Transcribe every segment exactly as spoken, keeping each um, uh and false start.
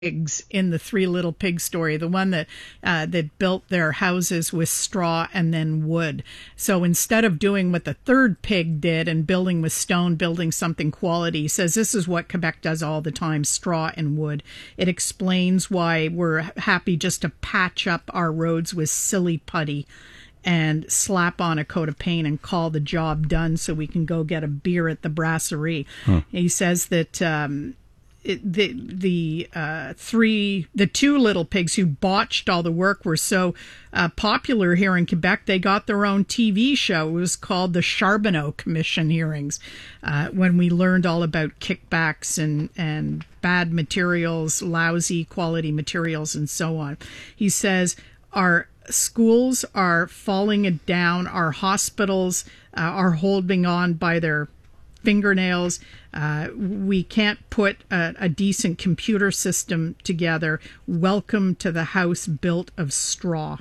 pigs in the Three Little Pigs story, the one that uh, that built their houses with straw and then wood. So instead of doing what the third pig did and building with stone, building something quality, he says this is what Quebec does all the time, straw and wood. It explains why we're happy just to patch up our roads with silly putty and slap on a coat of paint and call the job done so we can go get a beer at the brasserie. Huh. He says that um, it, the the uh, three, the two little pigs who botched all the work were so uh, popular here in Quebec, they got their own T V show. It was called the Charbonneau Commission hearings, uh, when we learned all about kickbacks and, and bad materials, lousy quality materials, and so on. He says our schools are falling down, our hospitals uh, are holding on by their fingernails. Uh, we can't put a, a decent computer system together. Welcome to the house built of straw.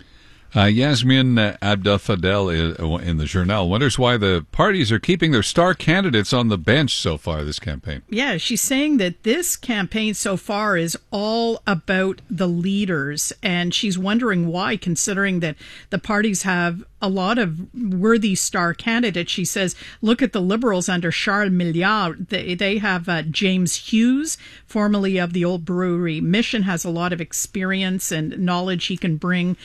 Uh, Yasmin uh, Abdel-Fadel in the Journal wonders why the parties are keeping their star candidates on the bench so far this campaign. Yeah, she's saying that this campaign so far is all about the leaders, and she's wondering why, considering that the parties have a lot of worthy star candidates. She says, look at the Liberals under Charles Milliard. They, they have uh, James Hughes, formerly of the Old Brewery Mission, has a lot of experience and knowledge he can bring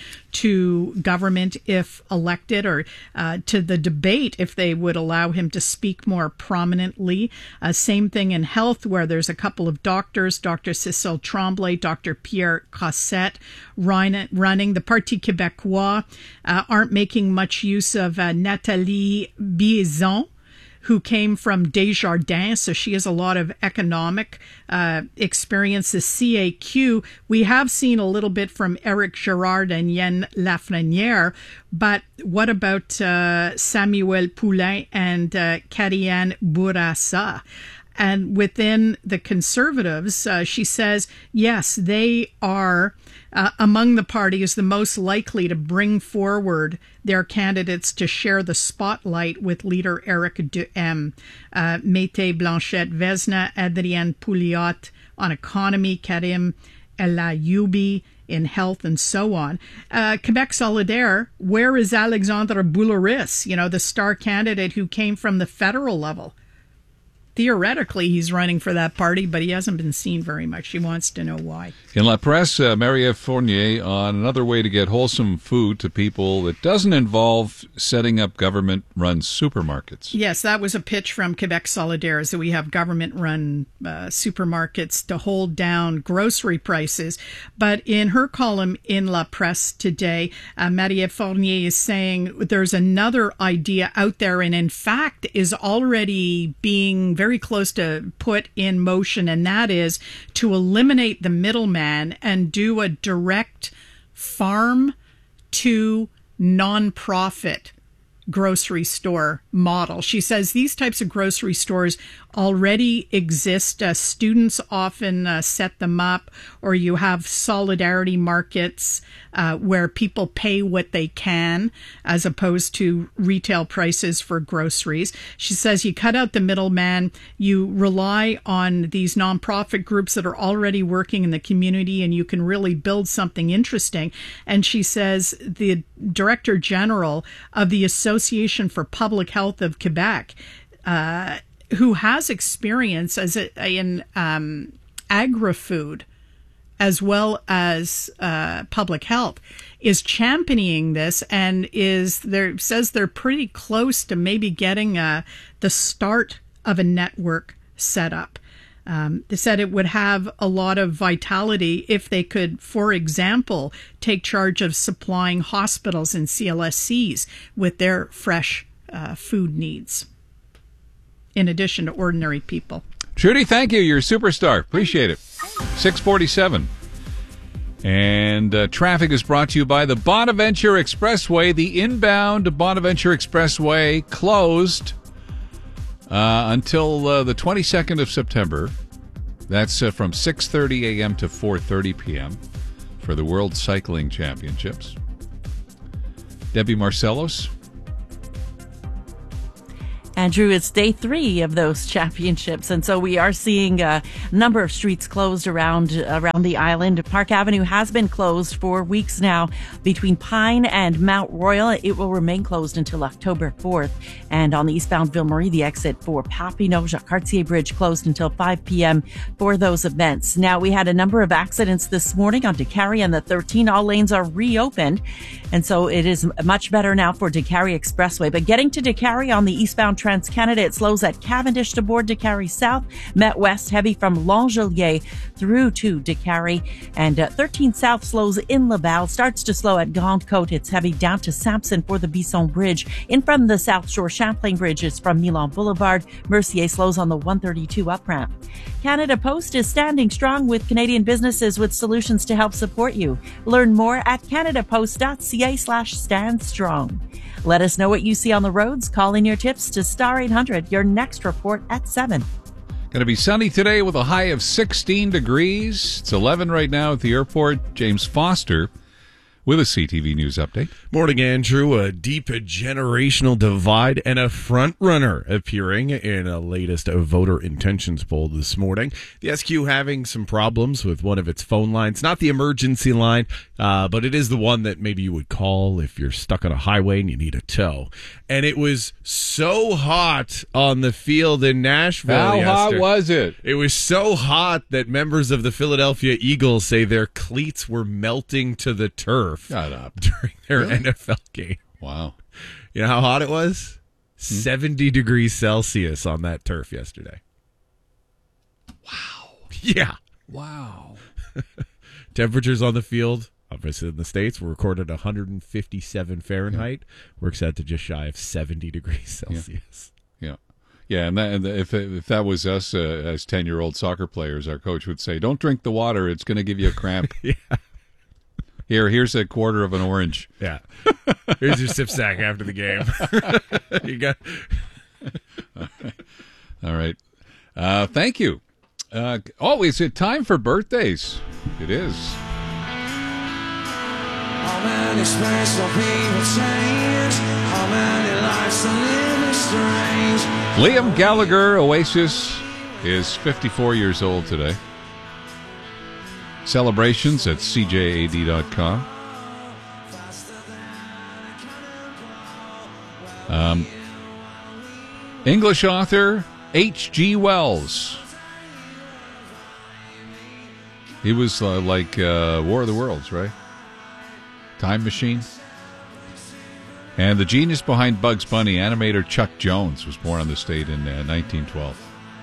to government if elected, or uh, to the debate if they would allow him to speak more prominently. Uh, same thing in health, where there's a couple of doctors, Doctor Cécile Tremblay, Doctor Pierre Cossette, running. The Parti Québécois uh, aren't making much use of uh, Nathalie Biezon, who came from Desjardins, so she has a lot of economic uh, experience. The C A Q, we have seen a little bit from Eric Girard and Yann Lafrenière, but what about uh, Samuel Poulain and uh, Karianne Bourassa? And within the Conservatives, uh, she says, yes, they are uh, among the parties the most likely to bring forward their candidates to share the spotlight with leader Eric Duhem, uh, Mété Blanchette-Vesna, Adrienne Pouliot on economy, Karim El Ayoubi in health, and so on. Uh, Quebec Solidaire, where is Alexandre Boulouris, you know, the star candidate who came from the federal level? Theoretically, he's running for that party, but he hasn't been seen very much. She wants to know why. In La Presse, uh, Marie-Ève Fournier on another way to get wholesome food to people that doesn't involve setting up government-run supermarkets. Yes, that was a pitch from Quebec Solidaire, so we have government-run uh, supermarkets to hold down grocery prices. But in her column in La Presse today, uh, Marie-Ève Fournier is saying there's another idea out there, and in fact is already being very close to put in motion, and that is to eliminate the middleman and do a direct farm to nonprofit grocery store model. She says these types of grocery stores already exist. Uh, students often uh, set them up, or you have solidarity markets uh, where people pay what they can as opposed to retail prices for groceries. She says you cut out the middleman, you rely on these nonprofit groups that are already working in the community, and you can really build something interesting. And she says the Director General of the Association for Public Health of Quebec, uh, who has experience as a, in um, agri-food as well as uh, public health, is championing this, and is there says they're pretty close to maybe getting uh, the start of a network set up. Um, they said it would have a lot of vitality if they could, for example, take charge of supplying hospitals and C L S Cs with their fresh uh, food needs, in addition to ordinary people. Trudy, thank you. You're a superstar. Appreciate it. six forty-seven. And uh, traffic is brought to you by the Bonaventure Expressway. The inbound Bonaventure Expressway closed uh, until uh, the twenty-second of September. That's uh, from six thirty a.m. to four thirty p.m. for the World Cycling Championships. Debbie Marcellos. Andrew, it's day three of those championships, and so we are seeing a number of streets closed around around the island. Park Avenue has been closed for weeks now between Pine and Mount Royal. It will remain closed until October fourth. And on the eastbound Ville Marie, the exit for Papineau Jacques Cartier Bridge closed until five p.m. for those events. Now, we had a number of accidents this morning on Décarie and the thirteen. All lanes are reopened, and so it is much better now for Décarie Expressway. But getting to Décarie on the eastbound Trans-Canada, it slows at Cavendish to board Décarie South. Met West heavy from Langelier through to Décarie. And uh, thirteen South slows in Laval. Starts to slow at Grande Côte. It's heavy down to Sampson for the Bisson Bridge. In from the South Shore Champlain Bridge, it's from Milan Boulevard. Mercier slows on the one thirty-two up ramp. Canada Post is standing strong with Canadian businesses with solutions to help support you. Learn more at canadapost.ca slash stand strong. Let us know what you see on the roads. Call in your tips to star eight hundred. Your next report at seven. Going to be sunny today with a high of sixteen degrees. It's eleven right now at the airport. James Foster with a C T V News update. Morning, Andrew. A deep generational divide and a front runner appearing in a latest voter intentions poll this morning. The S Q having some problems with one of its phone lines. Not the emergency line, uh, but it is the one that maybe you would call if you're stuck on a highway and you need a tow. And it was so hot on the field in Nashville How yesterday. hot was it? It was so hot that members of the Philadelphia Eagles say their cleats were melting to the turf. Shut up. During their Really? N F L game. Wow. You know how hot it was? Hmm? seventy degrees Celsius on that turf yesterday. Wow. Yeah. Wow. Temperatures on the field, obviously in the States, were recorded one hundred fifty-seven Fahrenheit. Yeah. Works out to just shy of seventy degrees Celsius. Yeah. Yeah. Yeah, and, that, and if if that was us uh, as ten-year-old soccer players, our coach would say, don't drink the water. It's going to give you a cramp. Yeah. Here, here's a quarter of an orange. Yeah. Here's your sip sack after the game. You got. All right. All right. Uh, thank you. Uh, oh, is it time for birthdays? It is. How many special people change? How many lives are living strange? Liam Gallagher, Oasis, is fifty-four years old today. Celebrations at C J A D dot com. Um, English author H G Wells. He was uh, like uh, War of the Worlds, right? Time Machine. And the genius behind Bugs Bunny, animator Chuck Jones, was born on this date in uh, nineteen twelve.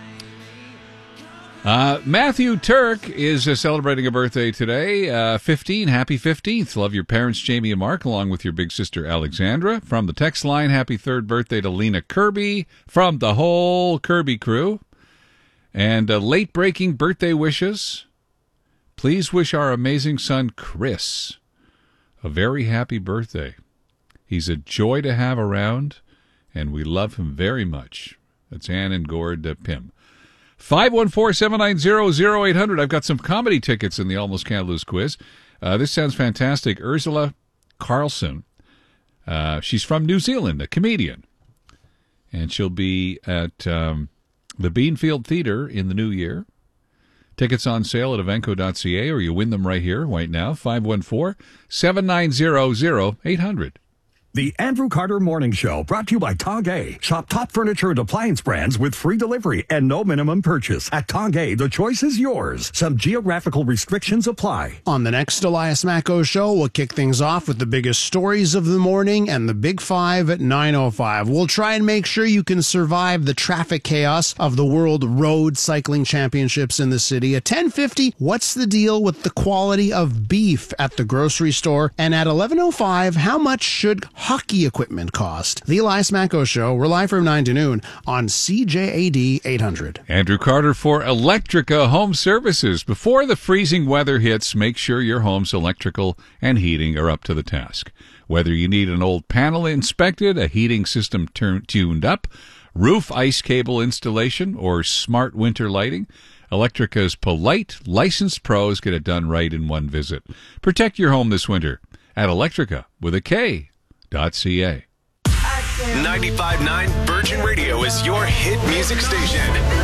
Uh, Matthew Turk is uh, celebrating a birthday today. Uh, fifteen. Happy fifteenth. Love your parents, Jamie and Mark, along with your big sister, Alexandra. From the text line, happy third birthday to Lena Kirby from the whole Kirby crew. And uh, late-breaking birthday wishes. Please wish our amazing son, Chris, a very happy birthday. He's a joy to have around, and we love him very much. That's Ann and Gord uh, Pym. five one four, seven nine zero, zero eight hundred. I've got some comedy tickets in the Almost Can't Lose quiz. Uh, this sounds fantastic. Ursula Carlson. Uh, she's from New Zealand, a comedian. And she'll be at um, the Beanfield Theatre in the new year. Tickets on sale at evenco dot c a, or you win them right here, right now. five one four, seven nine zero, zero eight hundred. The Andrew Carter Morning Show, brought to you by Tongay. Shop top furniture and appliance brands with free delivery and no minimum purchase. At Tongay, the choice is yours. Some geographical restrictions apply. On the next Elias Macko Show, we'll kick things off with the biggest stories of the morning and the Big Five at nine oh five. We'll try and make sure you can survive the traffic chaos of the World Road Cycling Championships in the city. At ten fifty, what's the deal with the quality of beef at the grocery store? And at eleven oh five, how much should hockey equipment cost? The Elias Macko Show. We're live from nine to noon on C J A D eight hundred. Andrew Carter for Electrica Home Services. Before the freezing weather hits, make sure your home's electrical and heating are up to the task. Whether you need an old panel inspected, a heating system tur- tuned up, roof ice cable installation, or smart winter lighting, Electrica's polite, licensed pros get it done right in one visit. Protect your home this winter at Electrica with a K. Dot ca. I ninety-five point nine Virgin Radio is your hit music station.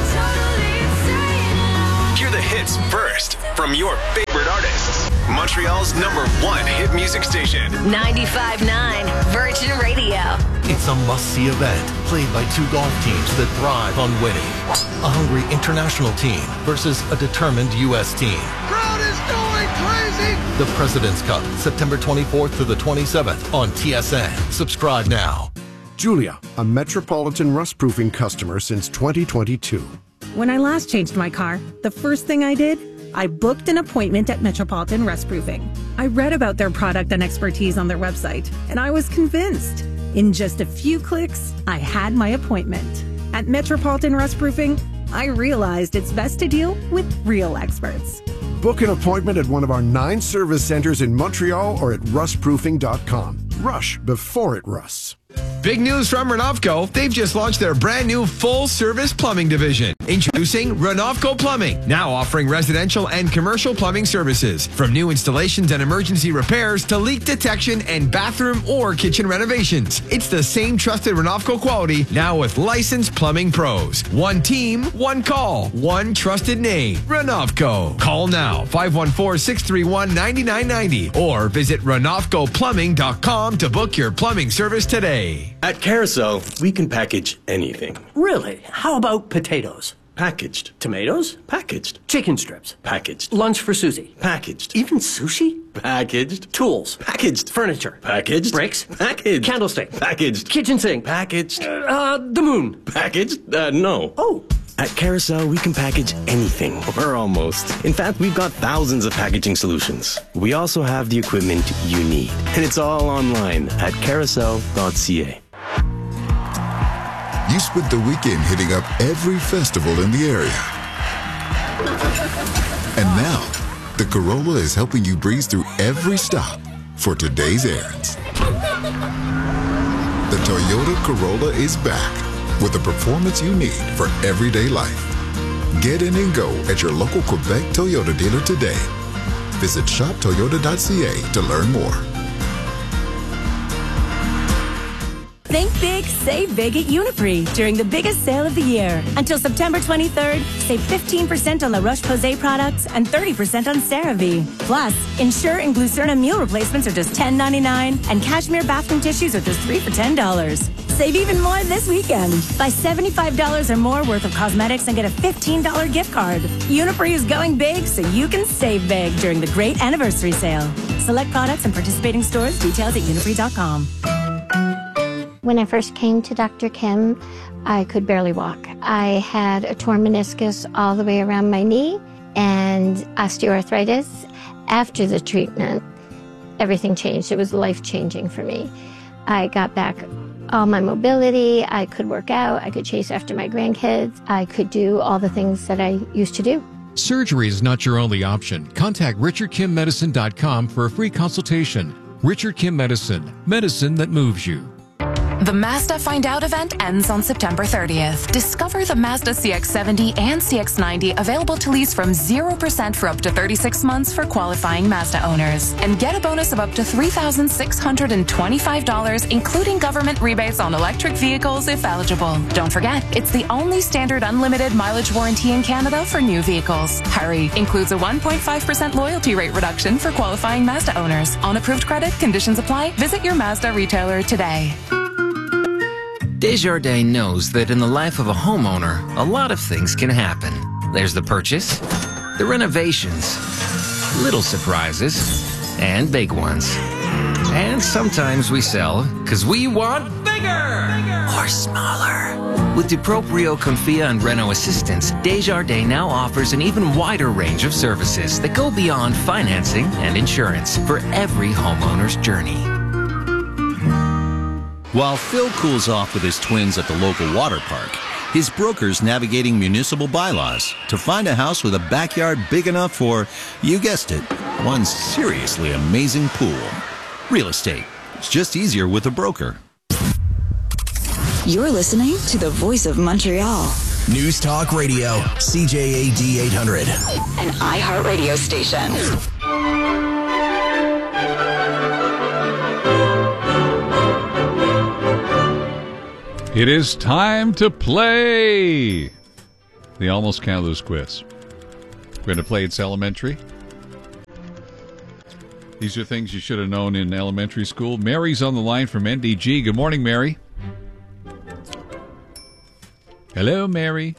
Hear the hits first from your favorite artists. Montreal's number one hit music station. ninety-five point nine Virgin Radio. It's a must-see event played by two golf teams that thrive on winning. A hungry international team versus a determined U S team. Crowd is going crazy! The President's Cup, September twenty-fourth to the twenty-seventh on T S N. Subscribe now. Julia, a Metropolitan rust-proofing customer since twenty twenty-two. When I last changed my car, the first thing I did, I booked an appointment at Metropolitan Rustproofing. I read about their product and expertise on their website, and I was convinced. In just a few clicks, I had my appointment. At Metropolitan Rustproofing, I realized it's best to deal with real experts. Book an appointment at one of our nine service centers in Montreal or at rust proofing dot com. Rush before it rusts. Big news from Renovco. They've just launched their brand new full-service plumbing division. Introducing Renovco Plumbing, now offering residential and commercial plumbing services. From new installations and emergency repairs to leak detection and bathroom or kitchen renovations. It's the same trusted Renovco quality, now with licensed plumbing pros. One team, one call, one trusted name. Renovco. Call now, five one four, six three one, nine nine nine zero or visit renovco plumbing dot com to book your plumbing service today. At Carousel, we can package anything. Really? How about potatoes? Packaged. Tomatoes? Packaged. Chicken strips? Packaged. Lunch for Susie? Packaged. Even sushi? Packaged. Tools? Packaged. Furniture? Packaged. Bricks? Packaged. Candlestick? Packaged. Kitchen sink? Packaged. Uh, the moon? Packaged? Uh, no. Oh. At Carousel, we can package anything, or almost. In fact, we've got thousands of packaging solutions. We also have the equipment you need, and it's all online at carousel dot c a. You spent the weekend hitting up every festival in the area. And now, the Corolla is helping you breeze through every stop for today's errands. The Toyota Corolla is back with the performance you need for everyday life. Get in and go at your local Quebec Toyota dealer today. Visit shop toyota dot c a to learn more. Think big, save big at Uniprix during the biggest sale of the year. Until September twenty-third, save fifteen percent on La Roche-Posay products and thirty percent on CeraVe. Plus, Ensure and Glucerna meal replacements are just ten ninety-nine, and Cashmere bathroom tissues are just three for ten dollars. Save even more this weekend. Buy seventy-five dollars or more worth of cosmetics and get a fifteen dollars gift card. Uniprix is going big so you can save big during the great anniversary sale. Select products and participating stores. Details at uniprix dot com. When I first came to Doctor Kim, I could barely walk. I had a torn meniscus all the way around my knee and osteoarthritis. After the treatment, everything changed. It was life-changing for me. I got back all my mobility. I could work out. I could chase after my grandkids. I could do all the things that I used to do. Surgery is not your only option. Contact richard kim medicine dot com for a free consultation. Richard Kim Medicine, medicine that moves you. The Mazda Find Out event ends on September thirtieth. Discover the Mazda C X seventy and C X ninety available to lease from zero percent for up to thirty-six months for qualifying Mazda owners. And get a bonus of up to three thousand six hundred twenty-five dollars, including government rebates on electric vehicles if eligible. Don't forget, it's the only standard unlimited mileage warranty in Canada for new vehicles. Hurry! Includes a one point five percent loyalty rate reduction for qualifying Mazda owners. On approved credit, conditions apply. Visit your Mazda retailer today. Desjardins knows that in the life of a homeowner, a lot of things can happen. There's the purchase, the renovations, little surprises, and big ones. And sometimes we sell because we want bigger, bigger or smaller. With DuProprio, Confia, and Reno Assistance, Desjardins now offers an even wider range of services that go beyond financing and insurance for every homeowner's journey. While Phil cools off with his twins at the local water park, his broker's navigating municipal bylaws to find a house with a backyard big enough for, you guessed it, one seriously amazing pool. Real estate. It's just easier with a broker. You're listening to the Voice of Montreal. News Talk Radio, C J A D eight hundred. An iHeartRadio station. It is time to play the Almost Can't Lose quiz. We're going to play It's Elementary. These are things you should have known in elementary school. Mary's on the line from N D G. Good morning, Mary. Hello, Mary.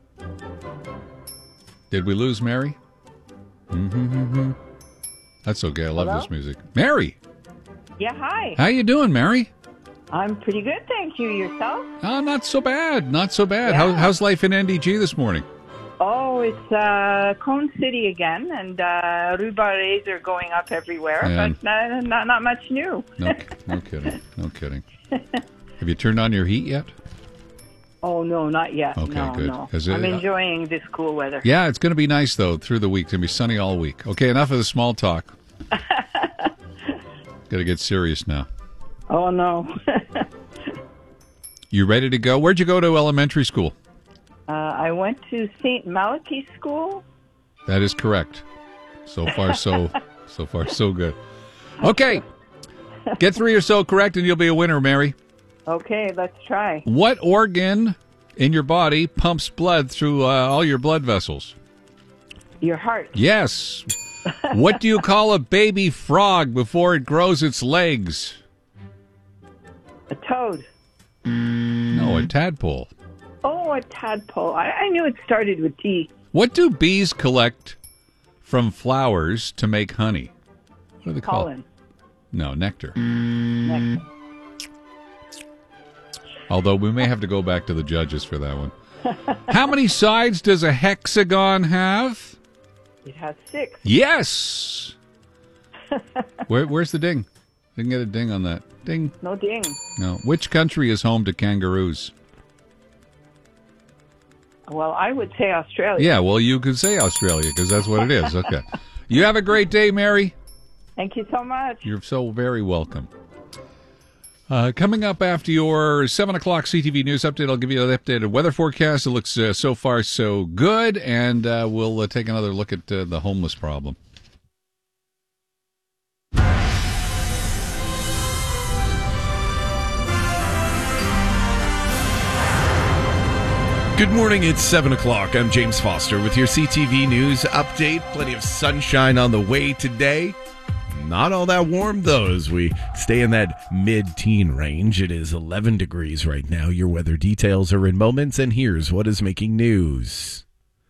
Did we lose Mary? Mm-hmm. That's okay. I love Hello? this music. Mary! Yeah, hi. How you doing, Mary? I'm pretty good, thank you. Yourself? Oh, not so bad. Not so bad. Yeah. How, how's life in N D G this morning? Oh, it's uh, Cone City again, and uh, rhubarb rates are going up everywhere, Man. but not, not not much new. No, no kidding. No kidding. Have you turned on your heat yet? Oh, no, not yet. Okay, no, good. no. Is it- I'm enjoying this cool weather. Yeah, it's going to be nice, though, through the week. It's going to be sunny all week. Okay, enough of the small talk. Got to get serious now. Oh, no. You ready to go? Where'd you go to elementary school? uh, I went to Saint Malachi School. That is correct. So far, so so far, so good. Okay, get three or so correct, and you'll be a winner, Mary. Okay, let's try. What organ in your body pumps blood through uh, all your blood vessels? Your heart. Yes. What do you call a baby frog before it grows its legs? A toad. No, a tadpole. Oh, a tadpole. I, I knew it started with T. What do bees collect from flowers to make honey? What do they call Pollen. it? No, nectar. Nectar. Although we may have to go back to the judges for that one. How many sides does a hexagon have? It has six. Yes. Where, where's the ding? Didn't get a ding on that. Ding. No ding. No. Which country is home to kangaroos? Well, I would say Australia. Yeah, well, you could say Australia because that's what it is. Okay. You have a great day, Mary. Thank you so much. You're so very welcome. Uh, coming up after your seven o'clock C T V News update, I'll give you an updated weather forecast. It looks uh, so far so good, and uh, we'll uh, take another look at uh, the homeless problem. Good morning, it's seven o'clock. I'm James Foster with your C T V News update. Plenty of sunshine on the way today. Not all that warm, though, as we stay in that mid-teen range. It is eleven degrees right now. Your weather details are in moments, and here's what is making news.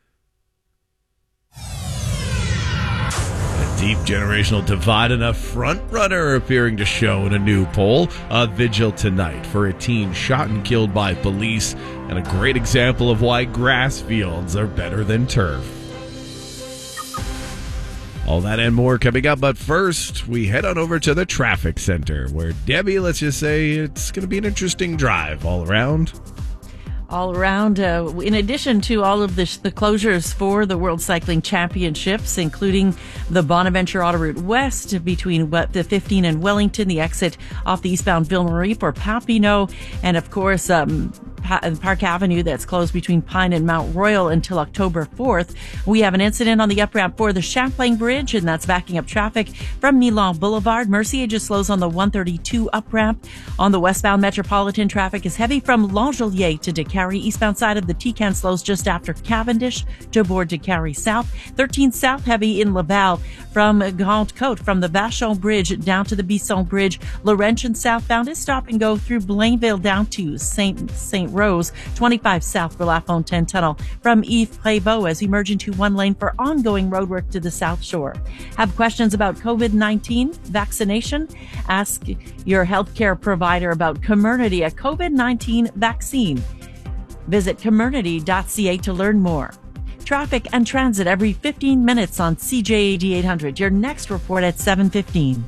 A deep generational divide and a front-runner appearing to show in a new poll. A vigil tonight for a teen shot and killed by police, and a great example of why grass fields are better than turf. All that and more coming up, but first, we head on over to the traffic center, where Debbie, let's just say it's going to be an interesting drive all around. All around, uh, in addition to all of this, the closures for the World Cycling Championships, including the Bonaventure Auto Route West between the fifteen and Wellington, the exit off the eastbound Ville-Marie for Papineau, and of course, um, Park Avenue that's closed between Pine and Mount Royal until October fourth. We have an incident on the up-ramp for the Champlain Bridge, and that's backing up traffic from Milan Boulevard. Mercier just slows on the one thirty-two up-ramp. On the westbound Metropolitan, traffic is heavy from L'Angelier to Décarie. Eastbound side of the T-Can slows just after Cavendish to board Décarie South. thirteen South heavy in Laval from Grande Côte, from the Vachon Bridge down to the Bisson Bridge. Laurentian southbound is stop and go through Blainville down to Saint Saint Rose. twenty-five South for La Fontaine Tunnel from Yves Prévost as we merge into one lane for ongoing roadwork to the South Shore. Have questions about COVID nineteen vaccination? Ask your healthcare provider about Comirnaty, a COVID nineteen vaccine. Visit Comirnaty dot c a to learn more. Traffic and transit every fifteen minutes on C J A D eight hundred. Your next report at seven fifteen.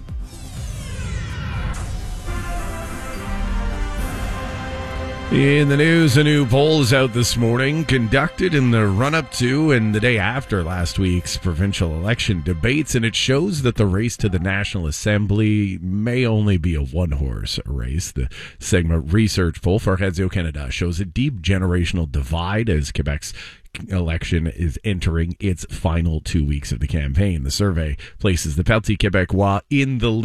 In the news, a new poll is out this morning, conducted in the run-up to and the day after last week's provincial election debates, and it shows that the race to the National Assembly may only be a one-horse race. The Segment Research poll for Radio Canada shows a deep generational divide as Quebec's election is entering its final two weeks of the campaign. The survey places the Parti Québécois in the lead,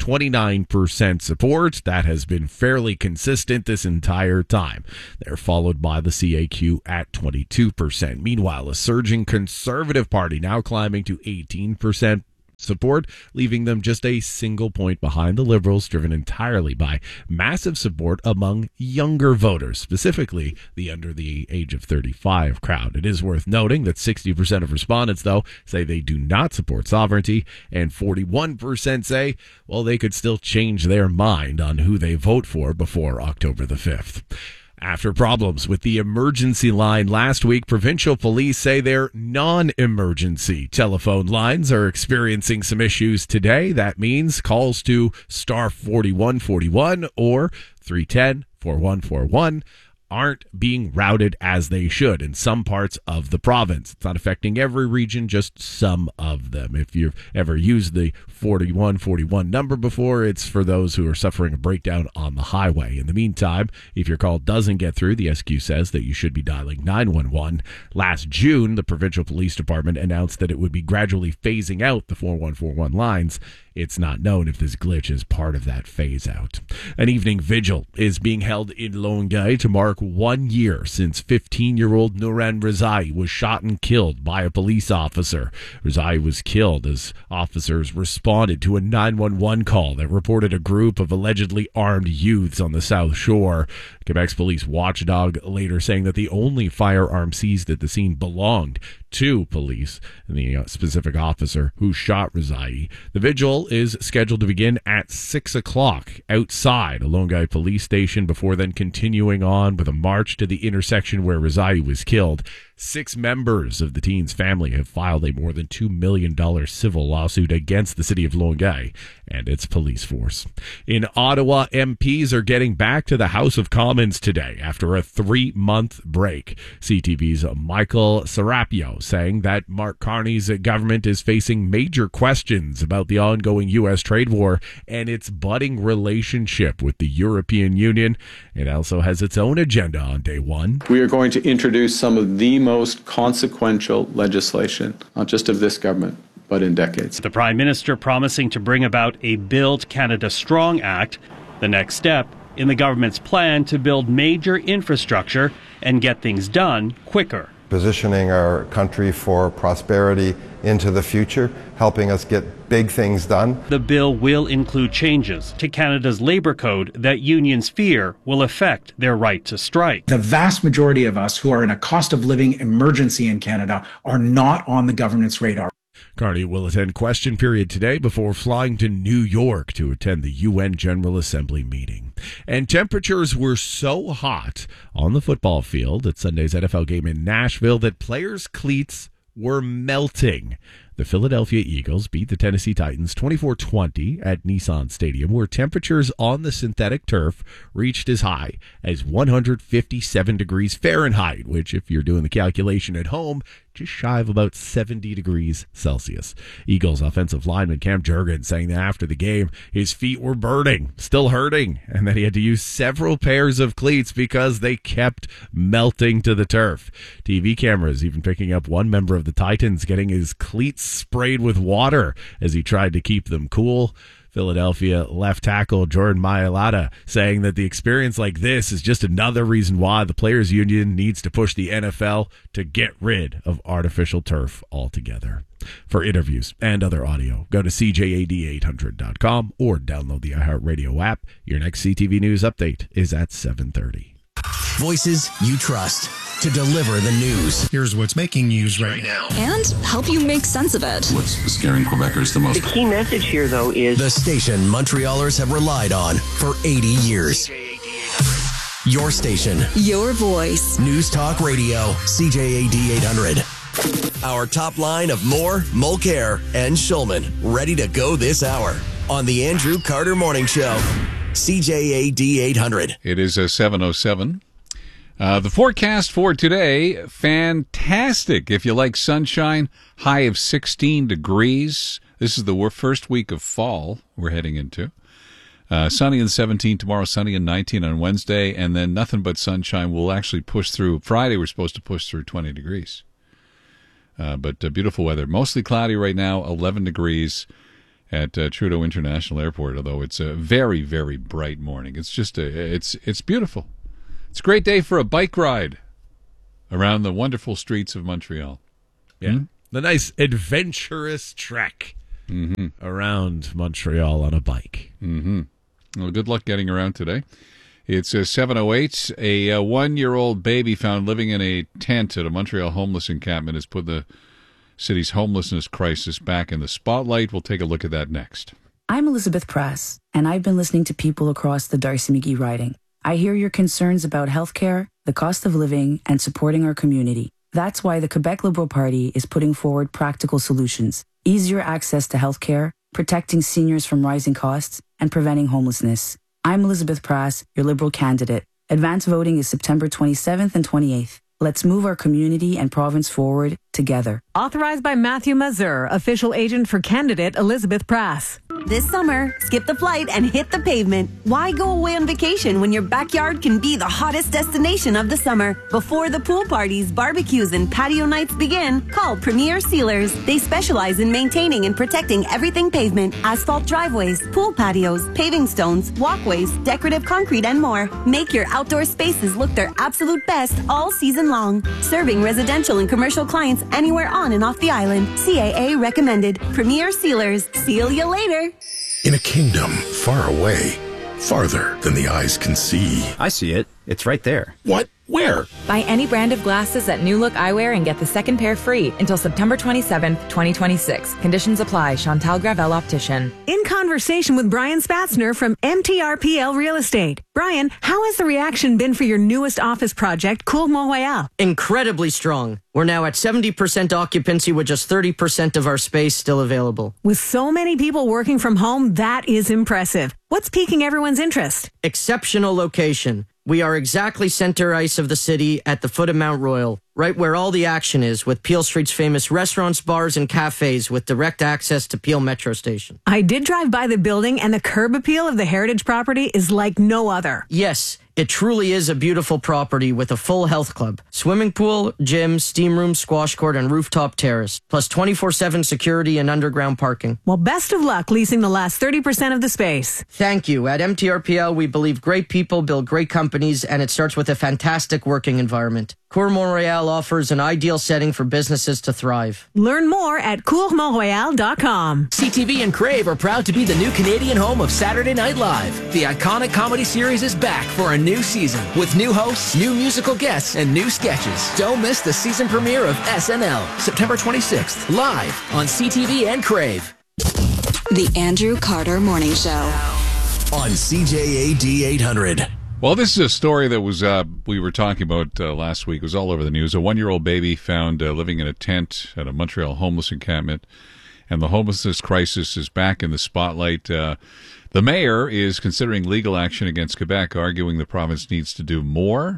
twenty-nine percent support. That has been fairly consistent this entire time. They're followed by the C A Q at twenty-two percent. Meanwhile, a surging Conservative Party now climbing to eighteen percent support, leaving them just a single point behind the Liberals, driven entirely by massive support among younger voters, specifically the under the age of thirty-five crowd. It is worth noting that sixty percent of respondents, though, say they do not support sovereignty, and forty-one percent say, well, they could still change their mind on who they vote for before October the fifth. After problems with the emergency line last week, provincial police say their non-emergency telephone lines are experiencing some issues today. That means calls to star forty-one forty-one or three one zero, four one four one aren't being routed as they should in some parts of the province. It's not affecting every region, just some of them. If you've ever used the forty-one forty-one number before, it's for those who are suffering a breakdown on the highway. In the meantime, if your call doesn't get through, the S Q says that you should be dialing nine one one. Last June, the provincial police department announced that it would be gradually phasing out the four one four one lines. It's not known if this glitch is part of that phase out. An evening vigil is being held in Longueuil to mark one year since fifteen-year-old Nouran Rezai was shot and killed by a police officer. Rezai was killed as officers responded to a nine one one call that reported a group of allegedly armed youths on the South Shore. Quebec's police watchdog later saying that the only firearm seized at the scene belonged to police and the uh, specific officer who shot Rezai. The vigil is scheduled to begin at six o'clock outside a Longueuil police station before then continuing on with a march to the intersection where Rezai was killed. Six members of the teen's family have filed a more than two million dollars civil lawsuit against the city of Longueuil and its police force. In Ottawa, M Ps are getting back to the House of Commons today after a three-month break. C T V's Michael Serapio saying that Mark Carney's government is facing major questions about the ongoing U S trade war and its budding relationship with the European Union. It also has its own agenda on day one. We are going to introduce some of the most consequential legislation, not just of this government, but in decades. The Prime Minister promising to bring about a Build Canada Strong Act, the next step in the government's plan to build major infrastructure and get things done quicker. Positioning our country for prosperity into the future, helping us get big things done. The bill will include changes to Canada's labour code that unions fear will affect their right to strike. The vast majority of us who are in a cost of living emergency in Canada are not on the government's radar. Carney will attend question period today before flying to New York to attend the U N General Assembly meeting. And temperatures were so hot on the football field at Sunday's N F L game in Nashville that players' cleats were melting. The Philadelphia Eagles beat the Tennessee Titans twenty-four twenty at Nissan Stadium, where temperatures on the synthetic turf reached as high as one hundred fifty-seven degrees Fahrenheit, which, if you're doing the calculation at home, just shy of about seventy degrees Celsius. Eagles offensive lineman Cam Jurgens saying that after the game, his feet were burning, still hurting, and that he had to use several pairs of cleats because they kept melting to the turf. T V cameras even picking up one member of the Titans getting his cleats sprayed with water as he tried to keep them cool. Philadelphia left tackle Jordan Mailata saying that the experience like this is just another reason why the Players Union needs to push the N F L to get rid of artificial turf altogether. For interviews and other audio, go to C J A D eight hundred dot com or download the iHeartRadio app. Your next C T V News update is at seven thirty. Voices you trust to deliver the news. Here's what's making news right now. And help you make sense of it. What's scaring Quebecers the most? The key message here, though, is the station Montrealers have relied on for eighty years. Your station. Your voice. News Talk Radio. C J A D eight hundred. Our top line of Moore, Mulcair, and Schulman ready to go this hour on the Andrew Carter Morning Show. C J A D eight hundred. It is a seven oh seven. Uh, the forecast for today, fantastic. If you like sunshine, high of sixteen degrees. This is the first week of fall we're heading into. Uh, sunny and seventeen tomorrow, sunny and nineteen on Wednesday, and then nothing but sunshine. We'll actually push through. Friday, we're supposed to push through twenty degrees. Uh, but uh, beautiful weather. Mostly cloudy right now, eleven degrees. at uh, Trudeau International Airport, although it's a very, very bright morning. It's just a, it's it's beautiful. It's a great day for a bike ride around the wonderful streets of Montreal. Yeah, mm-hmm. The nice adventurous trek mm-hmm. around Montreal on a bike. Mm-hmm. Well, good luck getting around today. It's uh, seven oh eight. A uh, one-year-old baby found living in a tent at a Montreal homeless encampment has put the city's homelessness crisis back in the spotlight. We'll take a look at that next. I'm Elizabeth Press, and I've been listening to people across the Darcy-McGee riding. I hear your concerns about healthcare, the cost of living, and supporting our community. That's why the Quebec Liberal Party is putting forward practical solutions, easier access to healthcare, protecting seniors from rising costs, and preventing homelessness. I'm Elizabeth Press, your Liberal candidate. Advance voting is September twenty-seventh and twenty-eighth. Let's move our community and province forward together. Authorized by Matthew Mazur, official agent for candidate Elizabeth Prass. This summer, skip the flight and hit the pavement. Why go away on vacation when your backyard can be the hottest destination of the summer? Before the pool parties, barbecues, and patio nights begin, call Premier Sealers. They specialize in maintaining and protecting everything pavement, asphalt driveways, pool patios, paving stones, walkways, decorative concrete, and more. Make your outdoor spaces look their absolute best all season long. Serving residential and commercial clients anywhere on and off the island. C A A recommended. Premier Sealers. Seal you later. In a kingdom far away, farther than the eyes can see. I see it. It's right there. What? Where? Buy any brand of glasses at New Look Eyewear and get the second pair free until September twenty-seventh, twenty twenty-six. Conditions apply. Chantal Gravel Optician. In conversation with Brian Spatzner from M T R P L Real Estate. Brian, how has the reaction been for your newest office project, Cour Mont-Royal? Incredibly strong. We're now at seventy percent occupancy with just thirty percent of our space still available. With so many people working from home, that is impressive. What's piquing everyone's interest? Exceptional location. We are exactly center ice of the city at the foot of Mount Royal, right where all the action is, with Peel Street's famous restaurants, bars, and cafes with direct access to Peel Metro Station. I did drive by the building, and the curb appeal of the heritage property is like no other. Yes, it truly is a beautiful property with a full health club, swimming pool, gym, steam room, squash court, and rooftop terrace, plus twenty-four seven security and underground parking. Well, best of luck leasing the last thirty percent of the space. Thank you. At M T R P L, we believe great people build great companies, and it starts with a fantastic working environment. Cour Mont-Royal offers an ideal setting for businesses to thrive. Learn more at cour mont royal dot com. C T V and Crave are proud to be the new Canadian home of Saturday Night Live. The iconic comedy series is back for a new season with new hosts, new musical guests, and new sketches. Don't miss the season premiere of S N L, September twenty-sixth, live on C T V and Crave. The Andrew Carter Morning Show on C J A D eight hundred. Well, this is a story that was uh, we were talking about uh, last week. It was all over the news. A one-year-old baby found uh, living in a tent at a Montreal homeless encampment, and the homelessness crisis is back in the spotlight. Uh, the mayor is considering legal action against Quebec, arguing the province needs to do more.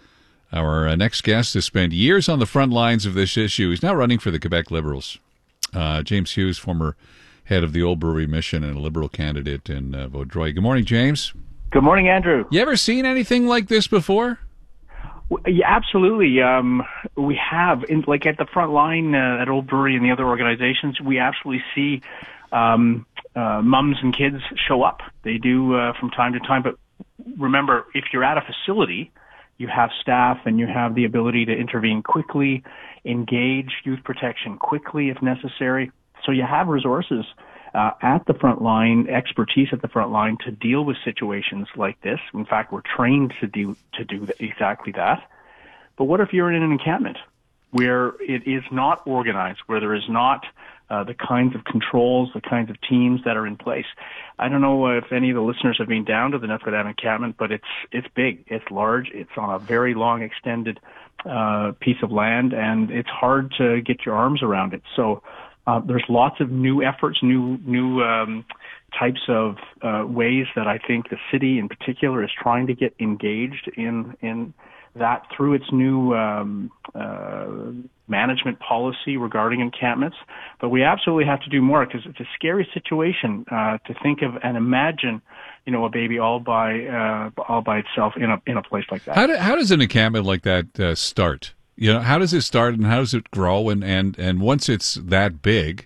Our uh, next guest has spent years on the front lines of this issue. He's now running for the Quebec Liberals. Uh, James Hughes, former head of the Old Brewery Mission and a Liberal candidate in uh, Vaudreuil. Good morning, James. Good morning, Andrew. You ever seen anything like this before? Yeah, absolutely. Um, we have, in, like at the front line uh, at Old Brewery and the other organizations, we absolutely see um, uh, mums and kids show up. They do uh, from time to time. But remember, if you're at a facility, you have staff and you have the ability to intervene quickly, engage youth protection quickly if necessary. So you have resources Uh, at the front line, expertise at the front line to deal with situations like this. In fact, we're trained to do to do exactly that. But what if you're in an encampment where it is not organized, where there is not uh, the kinds of controls, the kinds of teams that are in place? I don't know if any of the listeners have been down to the Notre Dame encampment, but it's it's big, it's large, it's on a very long, extended uh, piece of land, and it's hard to get your arms around it. So. Uh, there's lots of new efforts, new new um, types of uh, ways that I think the city in particular is trying to get engaged in in that through its new um, uh, management policy regarding encampments. But we absolutely have to do more because it's a scary situation uh, to think of and imagine, you know, a baby all by uh, all by itself in a in a place like that. How, do, how does an encampment like that uh, start? You know, how does it start and how does it grow? And, and, and once it's that big,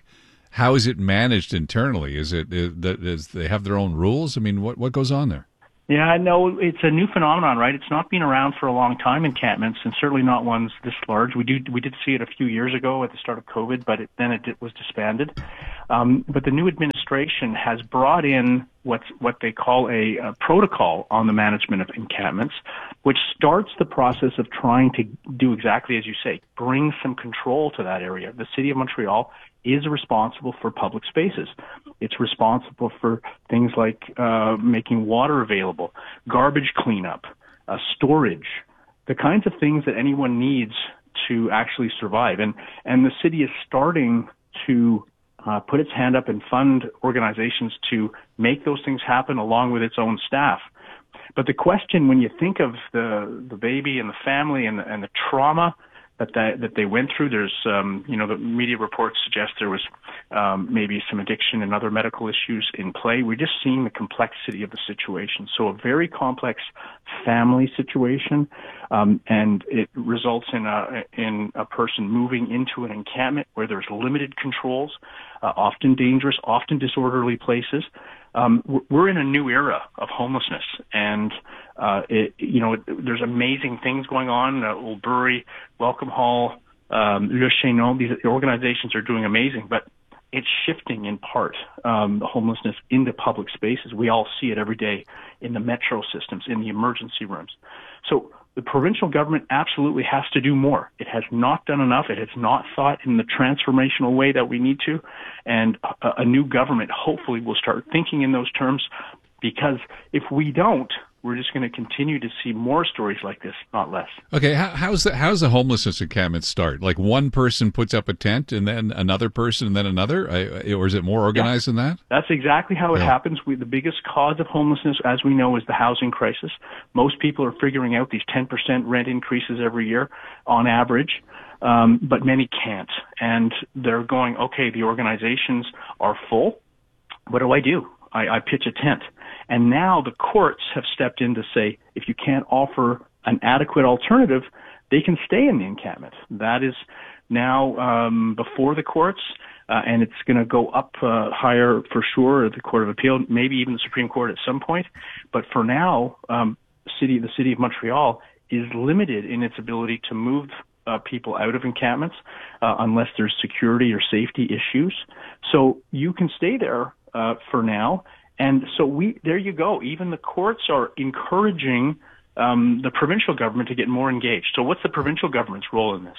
how is it managed internally? Is it is, is they have their own rules? I mean, what what goes on there? Yeah, no, it's a new phenomenon, right? It's not been around for a long time, encampments, and certainly not ones this large. We do we did see it a few years ago at the start of COVID, but it, then it was disbanded. Um, but the new administration has brought in what's what they call a, a protocol on the management of encampments, which starts the process of trying to do exactly as you say, bring some control to that area. The City of Montreal is responsible for public spaces. It's responsible for things like uh, making water available, garbage cleanup, uh, storage, the kinds of things that anyone needs to actually survive. And and the city is starting to uh, put its hand up and fund organizations to make those things happen along with its own staff. But the question, when you think of the the baby and the family and the, and the trauma that they, that they went through, there's, um, you know, the media reports suggest there was um, maybe some addiction and other medical issues in play. We're just seeing the complexity of the situation. So a very complex family situation, um, and it results in a in a person moving into an encampment where there's limited controls, uh, often dangerous, often disorderly places. Um, we're in a new era of homelessness, and uh, it, you know, it, there's amazing things going on. Uh, Old Bury, Welcome Hall, um, Le Chaînon, these organizations are doing amazing, but it's shifting in part um, the homelessness into public spaces. We all see it every day in the metro systems, in the emergency rooms. So the provincial government absolutely has to do more. It has not done enough. It has not thought in the transformational way that we need to. And a, a new government hopefully will start thinking in those terms, because if we don't, we're just going to continue to see more stories like this, not less. Okay, how, how's the how's the homelessness encampment start? Like one person puts up a tent, and then another person, and then another, I, or is it more organized yeah, than that? That's exactly how it yeah. happens. We, the biggest cause of homelessness, as we know, is the housing crisis. Most people are figuring out these ten percent rent increases every year, on average. Um, but many can't, and they're going, okay, the organizations are full. What do I do? I, I pitch a tent. And now the courts have stepped in to say, if you can't offer an adequate alternative, they can stay in the encampment. That is now um, before the courts, uh, and it's going to go up uh, higher for sure at the Court of Appeal, maybe even the Supreme Court at some point. But for now, um, city, the City of Montreal is limited in its ability to move uh, people out of encampments uh, unless there's security or safety issues. So you can stay there uh, for now. And so we, there you go. Even the courts are encouraging um, the provincial government to get more engaged. So what's the provincial government's role in this?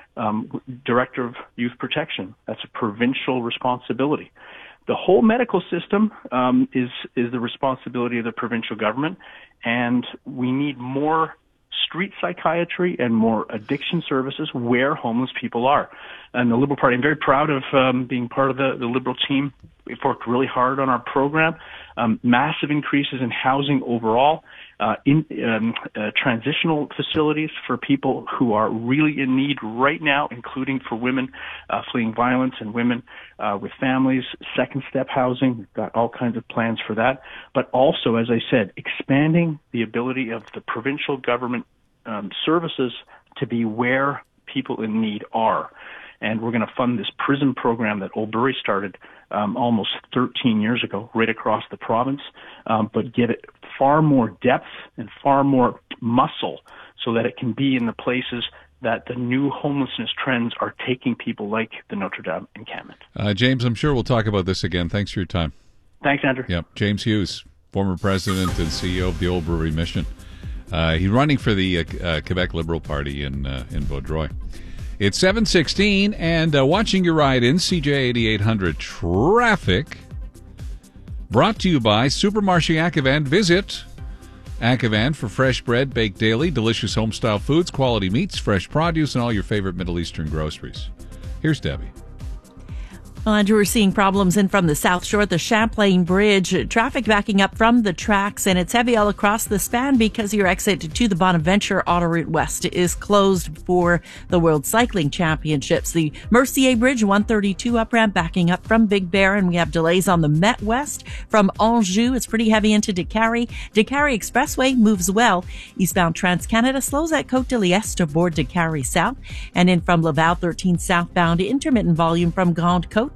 Um, Director of Youth Protection. That's a provincial responsibility. The whole medical system um, is is the responsibility of the provincial government, and we need more street psychiatry and more addiction services where homeless people are. And the Liberal Party, I'm very proud of um, being part of the, the Liberal team. We've worked really hard on our program. Um, massive increases in housing overall, uh, in um, uh, transitional facilities for people who are really in need right now, including for women uh, fleeing violence and women uh, with families, second step housing. We've got all kinds of plans for that. But also, as I said, expanding the ability of the provincial government um, services to be where people in need are. And we're going to fund this prison program that Old Bury started um, almost thirteen years ago, right across the province, um, but get it far more depth and far more muscle so that it can be in the places that the new homelessness trends are taking people like the Notre Dame encampment. Uh, James, I'm sure we'll talk about this again. Thanks for your time. Thanks, Andrew. Yep. James Hughes, former president and C E O of the Old Bury Mission. Uh, he's running for the uh, uh, Quebec Liberal Party in uh, in Vaudreuil. It's seven sixteen, and uh, watching your ride in C J eighty-eight hundred traffic, brought to you by Supermarché Acquevent. Visit Acquevent for fresh bread baked daily, delicious home-style foods, quality meats, fresh produce, and all your favorite Middle Eastern groceries. Here's Debbie. Well, Andrew, we're seeing problems in from the South Shore, the Champlain Bridge. Traffic backing up from the tracks, and it's heavy all across the span because your exit to the Bonaventure Autoroute West is closed for the World Cycling Championships. The Mercier Bridge, one thirty-two up ramp, backing up from Big Bear, and we have delays on the Met West from Anjou. It's pretty heavy into Décarie. Décarie Expressway moves well. Eastbound Trans-Canada slows at Côte de l'Est aboard Décarie South, and in from Laval thirteen southbound, intermittent volume from Grande Côte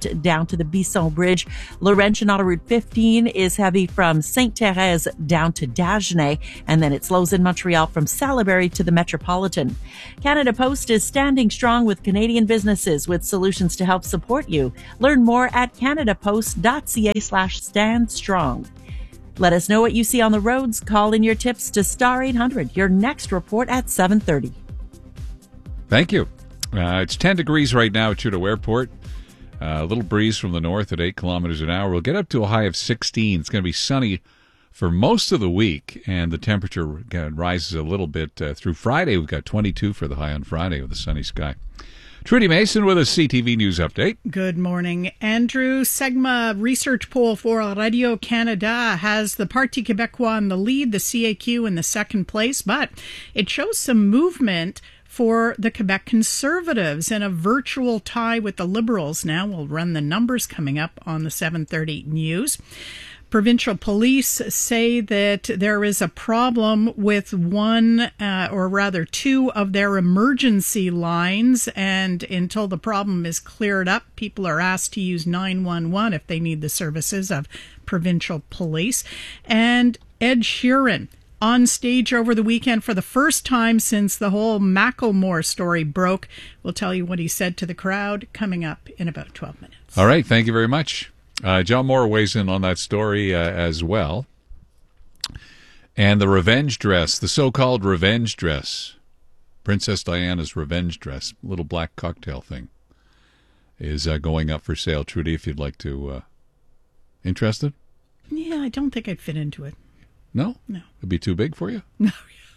stopped down to the Bisson Bridge. Laurentian Auto Route fifteen is heavy from Sainte-Thérèse down to Dagenais, and then it slows in Montreal from Salaberry to the Metropolitan. Canada Post is standing strong with Canadian businesses with solutions to help support you. Learn more at canadapost.ca slash stand strong. Let us know what you see on the roads. Call in your tips to Star eight hundred. Your next report at seven thirty. Thank you. Uh, it's ten degrees right now at Trudeau Airport. Uh, a little breeze from the north at eight kilometers an hour. We'll get up to a high of sixteen. It's going to be sunny for most of the week, and the temperature rises a little bit uh, through Friday. We've got twenty-two for the high on Friday with a sunny sky. Trudy Mason with a C T V News update. Good morning, Andrew. Segma research poll for Radio-Canada has the Parti Québécois in the lead, the C A Q in the second place, but it shows some movement for the Quebec Conservatives and a virtual tie with the Liberals. Now we'll run the numbers coming up on the seven thirty news. Provincial police say that there is a problem with one, uh, or rather two, of their emergency lines, and until the problem is cleared up, people are asked to use nine one one if they need the services of provincial police. And Ed Sheeran on stage over the weekend for the first time since the whole Macklemore story broke. We'll tell you what he said to the crowd coming up in about twelve minutes. All right, thank you very much. Uh, John Moore weighs in on that story uh, as well. And the revenge dress, the so-called revenge dress, Princess Diana's revenge dress, little black cocktail thing, is uh, going up for sale. Trudy, if you'd like to, uh, interested? Yeah, I don't think I'd fit into it. No? No. It'd be too big for you? No.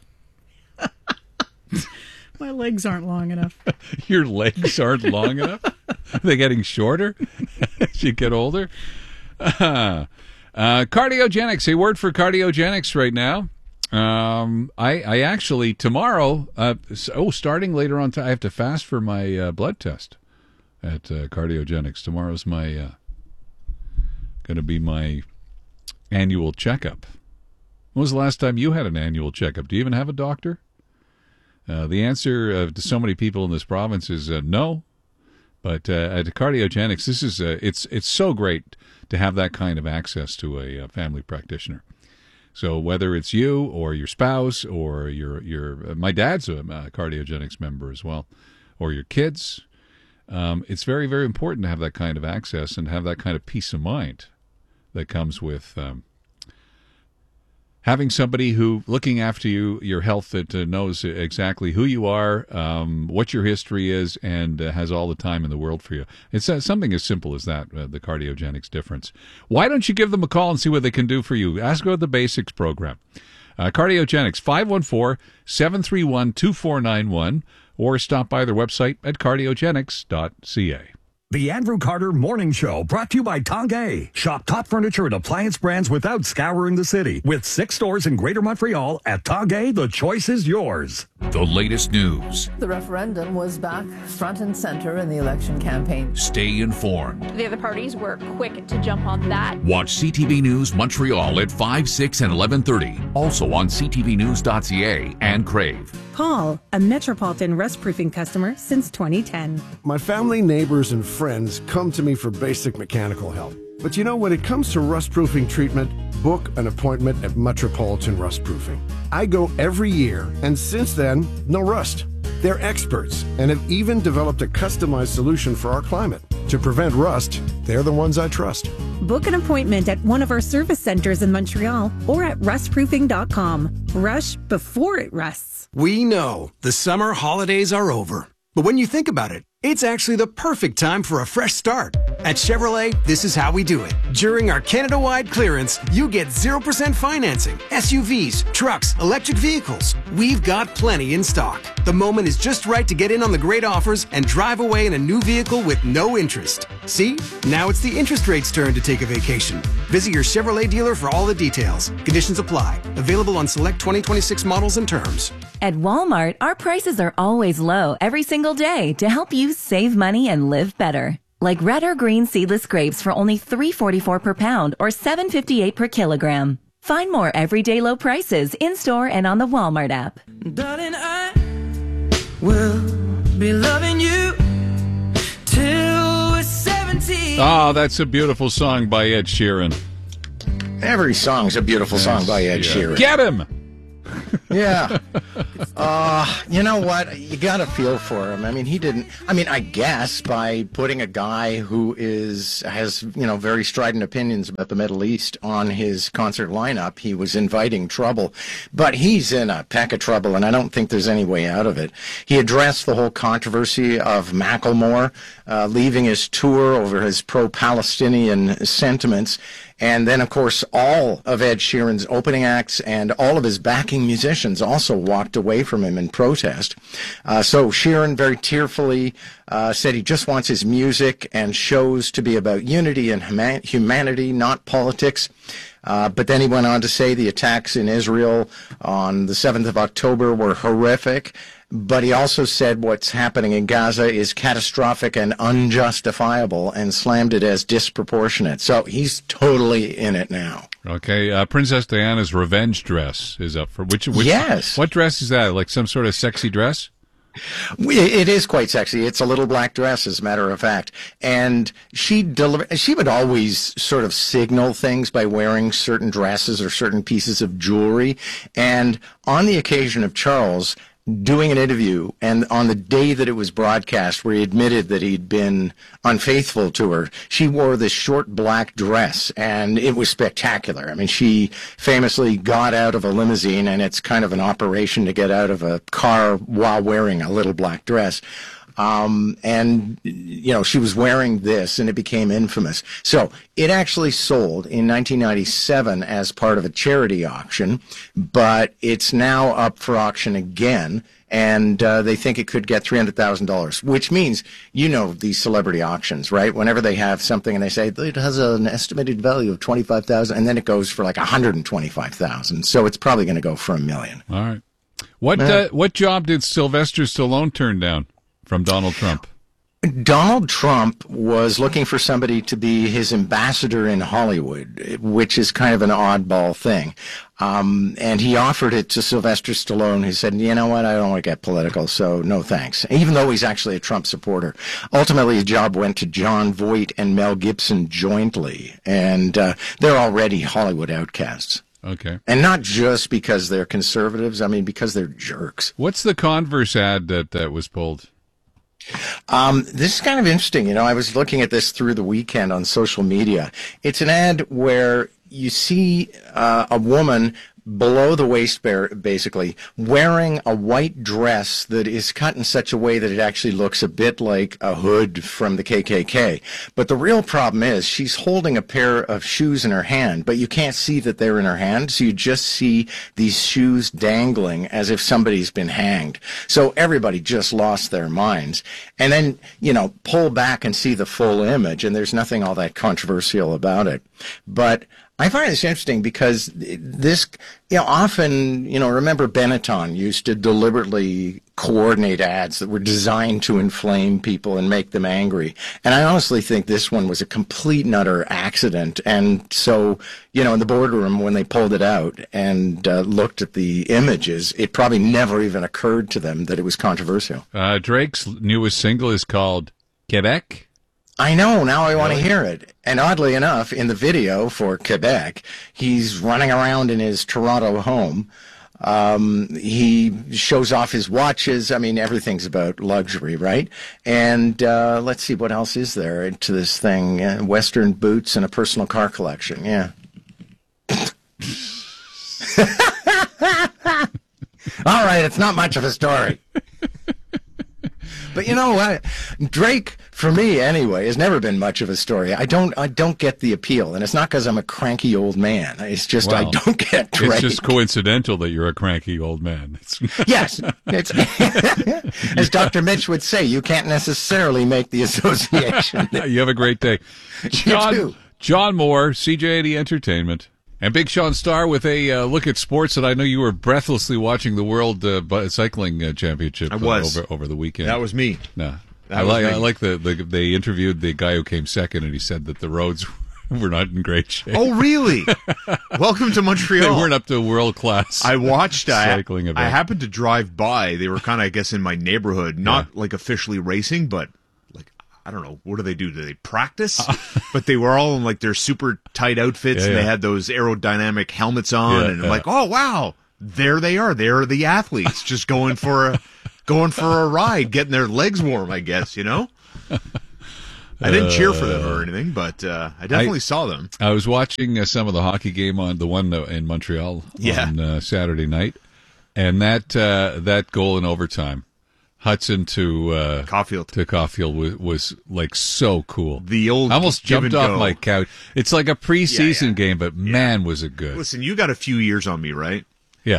My legs aren't long enough. Your legs aren't long enough? Are they getting shorter as you get older? Uh, uh, cardiogenics, a word for cardiogenics right now. Um, I, I actually, tomorrow, uh, oh, starting later on, t- I have to fast for my uh, blood test at uh, cardiogenics. Tomorrow's my, uh, going to be my annual checkup. When was the last time you had an annual checkup? Do you even have a doctor? Uh, the answer uh, to so many people in this province is uh, no. But uh, at Cardiogenics, this is uh, it's it's so great to have that kind of access to a, a family practitioner. So whether it's you or your spouse or your your uh, my dad's a uh, Cardiogenics member as well, or your kids, um, it's very very important to have that kind of access and have that kind of peace of mind that comes with Um, having somebody who looking after you, your health, that uh, knows exactly who you are, um, what your history is, and uh, has all the time in the world for you. It's uh, something as simple as that, uh, the Cardiogenics difference. Why don't you give them a call and see what they can do for you? Ask about the Basics program. Uh, Cardiogenics, five one four, seven three one, two four nine one, or stop by their website at cardiogenics dot c a. The Andrew Carter Morning Show, brought to you by Tanguay. Shop top furniture and appliance brands without scouring the city. With six stores in Greater Montreal, at Tanguay, the choice is yours. The latest news. The referendum was back front and center in the election campaign. Stay informed. The other parties were quick to jump on that. Watch C T V News Montreal at five, six, and eleven thirty. Also on c t v news dot c a and Crave. Paul, a Metropolitan Rust Proofing customer since twenty ten. My family, neighbors, and friends come to me for basic mechanical help. But you know, when it comes to rust proofing treatment, book an appointment at Metropolitan Rust Proofing. I go every year, and since then, no rust. They're experts and have even developed a customized solution for our climate. To prevent rust, they're the ones I trust. Book an appointment at one of our service centers in Montreal or at rust proofing dot com. Rush before it rusts. We know the summer holidays are over. But when you think about it, it's actually the perfect time for a fresh start. At Chevrolet, this is how we do it. During our Canada-wide clearance, you get zero percent financing, S U Vs, trucks, electric vehicles. We've got plenty in stock. The moment is just right to get in on the great offers and drive away in a new vehicle with no interest. See? Now it's the interest rate's turn to take a vacation. Visit your Chevrolet dealer for all the details. Conditions apply. Available on select twenty twenty-six models and terms. At Walmart, our prices are always low every single day to help you save money and live better. Like red or green seedless grapes for only three forty-four per pound or seven fifty-eight per kilogram. Find more everyday low prices in-store and on the Walmart app. Darling, I will be loving you till we're seventy. empty. Oh, that's a beautiful song by Ed Sheeran. Every song's a beautiful Yes, song by Ed yeah. Sheeran. Get him! Yeah. Uh, you know what? You got to feel for him. I mean, he didn't. I mean, I guess by putting a guy who is has, you know, very strident opinions about the Middle East on his concert lineup, he was inviting trouble. But he's in a peck of trouble, and I don't think there's any way out of it. He addressed the whole controversy of Macklemore uh, leaving his tour over his pro-Palestinian sentiments. And then, of course, all of Ed Sheeran's opening acts and all of his backing musicians also walked away from him in protest. Uh, so Sheeran very tearfully uh, said he just wants his music and shows to be about unity and huma- humanity, not politics. Uh, but then he went on to say the attacks in Israel on the seventh of October were horrific. But he also said what's happening in Gaza is catastrophic and unjustifiable and slammed it as disproportionate. So he's totally in it now. Okay, uh, Princess Diana's revenge dress is up for which, which? Yes. What dress is that? Like some sort of sexy dress? It is quite sexy. It's a little black dress, as a matter of fact. And she deliver. She would always sort of signal things by wearing certain dresses or certain pieces of jewelry. And on the occasion of Charles doing an interview, and on the day that it was broadcast where he admitted that he'd been unfaithful to her, she wore this short black dress, and it was spectacular. I mean, she famously got out of a limousine, and it's kind of an operation to get out of a car while wearing a little black dress. Um, and, you know, she was wearing this, and it became infamous. So it actually sold in nineteen ninety-seven as part of a charity auction, but it's now up for auction again, and uh, they think it could get three hundred thousand dollars, which means, you know, these celebrity auctions, right? Whenever they have something and they say it has an estimated value of twenty-five thousand dollars, and then it goes for like one hundred twenty-five thousand dollars. So it's probably going to go for a million. All right. What, Yeah. uh, what job did Sylvester Stallone turn down from Donald Trump? Donald Trump was looking for somebody to be his ambassador in Hollywood, which is kind of an oddball thing. Um, and he offered it to Sylvester Stallone, who said, you know what, I don't want to get political, so no thanks, even though he's actually a Trump supporter. Ultimately, the job went to John Voight and Mel Gibson jointly, and uh, they're already Hollywood outcasts. Okay. And not just because they're conservatives, I mean, because they're jerks. What's the Converse ad that, that was pulled? Um, this is kind of interesting. You know, I was looking at this through the weekend on social media. It's an ad where you see uh, a woman below the waist, bear, basically, wearing a white dress that is cut in such a way that it actually looks a bit like a hood from the K K K. But the real problem is she's holding a pair of shoes in her hand, but you can't see that they're in her hand, so you just see these shoes dangling as if somebody's been hanged. So everybody just lost their minds. And then, you know, pull back and see the full image, and there's nothing all that controversial about it. But I find this interesting because this, you know, often, you know, remember Benetton used to deliberately coordinate ads that were designed to inflame people and make them angry. And I honestly think this one was a complete and utter accident. And so, you know, in the boardroom, when they pulled it out and uh, looked at the images, it probably never even occurred to them that it was controversial. Uh, Drake's newest single is called Quebec. I know, now I want to hear it. And oddly enough, in the video for Quebec, he's running around in his Toronto home. Um, he shows off his watches. I mean, everything's about luxury, right? And uh, let's see, what else is there to this thing? Uh, Western boots and a personal car collection, yeah. All right, it's not much of a story. But you know what? Drake, for me anyway, has never been much of a story. I don't I don't get the appeal. And it's not because I'm a cranky old man. It's just Well, I don't get Drake. It's just coincidental that you're a cranky old man. It's Yes. It's, as Doctor Mitch would say, you can't necessarily make the association. You have a great day. John, too. John Moore, C J eighty Entertainment. And Big Sean Starr with a uh, look at sports that I know you were breathlessly watching the World uh, bu- Cycling uh, Championship I was. Uh, over, over the weekend. That was me. No. That I was like me. I like the, the they interviewed the guy who came second, and he said that the roads were not in great shape. Oh, really? Welcome to Montreal. They weren't up to world class. I watched uh, cycling event. I happened to drive by. They were kind of, I guess, in my neighborhood. Not Yeah. like officially racing, but like I don't know, what do they do? Do they practice? But they were all in like their super tight outfits, Yeah, and yeah. they had those aerodynamic helmets on, Yeah, and I'm yeah. like, oh wow, there they are. They're the athletes just going for a going for a ride, getting their legs warm, I guess, you know? I didn't cheer for them or anything, but uh, I definitely I- saw them. I was watching uh, some of the hockey game on the one uh, in Montreal Yeah. on uh, Saturday night, and that uh, that goal in overtime, Hudson to uh, Caulfield to Caulfield was, was like so cool. The old I almost give jumped and off go. my couch. It's like a preseason Yeah, yeah. game, but man, was it good. Listen, you got a few years on me, right? Yeah.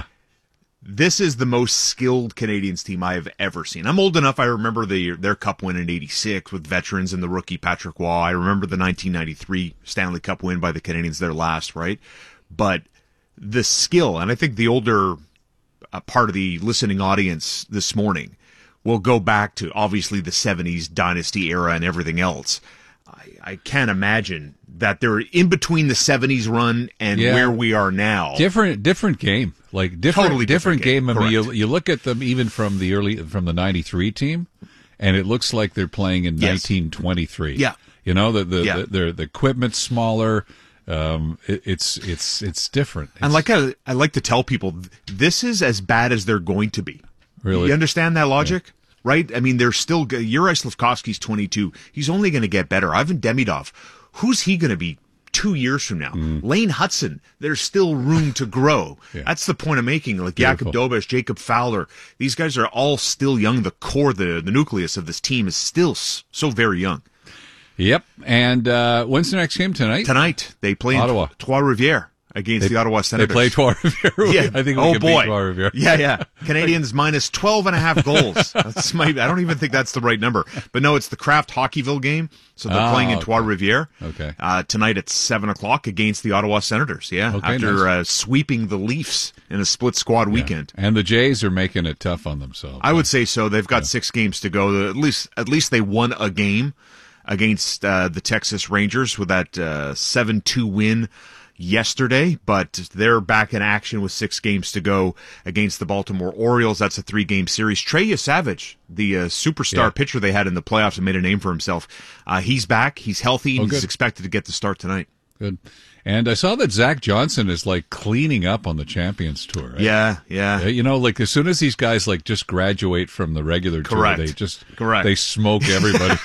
This is the most skilled Canadians team I have ever seen. I'm old enough. I remember the, their cup win in eighty-six with veterans and the rookie Patrick Waugh. I remember the nineteen ninety-three Stanley Cup win by the Canadians, their last, right? But the skill, and I think the older uh, part of the listening audience this morning will go back to obviously the seventies dynasty era and everything else. I, I can't imagine that they're in between the seventies run and Yeah. where we are now. Different, different game. Like different, Totally different, different game. game. I mean, you, Correct. you look at them even from the early from the ninety-three team, and it looks like they're playing in Yes. nineteen twenty-three. Yeah. you know the the Yeah. the, the, the equipment's smaller. Um, it, it's it's it's different. And like I, I like to tell people, th- this is as bad as they're going to be. Really? You understand that logic? Right? I mean, they're still, g- Yuri Slafkovsky's twenty-two. He's only going to get better. Ivan Demidov, who's he going to be two years from now? Lane Hudson, there's still room to grow. Yeah. That's the point I'm making. Like Beautiful. Jakob Dobes, Jacob Fowler, these guys are all still young. The core, the, the nucleus of this team is still s- so very young. Yep. And uh, when's the next game tonight? Tonight, they play Ottawa. in Trois-Rivières against They- the Ottawa They Senators. play Trois-Rivières. Yeah. I think we oh can boy. beat Trois-Rivières. Yeah, yeah. Canadians minus twelve and a half goals. That's my, I don't even think that's the right number. But no, it's the Kraft Hockeyville game. So they're Ah, playing in okay. Trois-Rivières. Okay. Uh, tonight at seven o'clock against the Ottawa Senators. Yeah. Okay, after nice. uh, sweeping the Leafs in a split squad weekend. And the Jays are making it tough on themselves. I would say so. They've got six games to go. At least, at least they won a game against uh, the Texas Rangers with that uh, seven two win yesterday, but they're back in action with six games to go against the Baltimore Orioles. That's a three-game series. Trey Savage, the uh, superstar Yeah. pitcher they had in the playoffs and made a name for himself, uh, he's back. He's healthy. Oh, and good. he's expected to get the start tonight. Good. And I saw that Zach Johnson is like cleaning up on the Champions Tour. Right? Yeah, yeah. Uh, You know, like as soon as these guys like just graduate from the regular Correct. tour, they just Correct. they smoke everybody.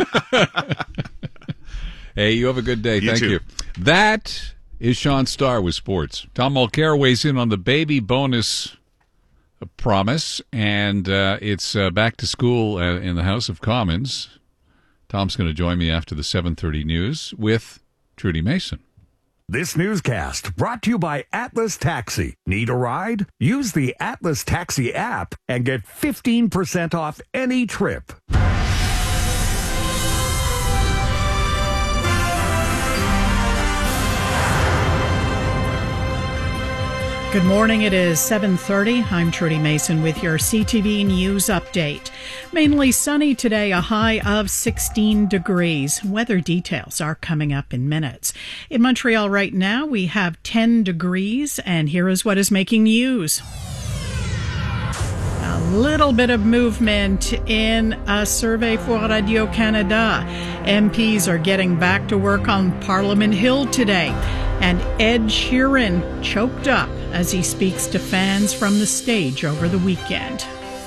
Hey, you have a good day. You Thank too. you. That is Sean Starr with sports. Tom Mulcair weighs in on the baby bonus promise, and uh, it's uh, back to school uh, in the House of Commons. Tom's going to join me after the seven thirty news with Trudy Mason. This newscast brought to you by Atlas Taxi. Need a ride? Use the Atlas Taxi app and get fifteen percent off any trip. Good morning. It is seven thirty. I'm Trudy Mason with your C T V News update. Mainly sunny today, a high of sixteen degrees. Weather details are coming up in minutes. In Montreal right now, we have ten degrees, and here is what is making news. A little bit of movement in a survey for Radio-Canada. M Ps are getting back to work on Parliament Hill today. And Ed Sheeran choked up as he speaks to fans from the stage over the weekend.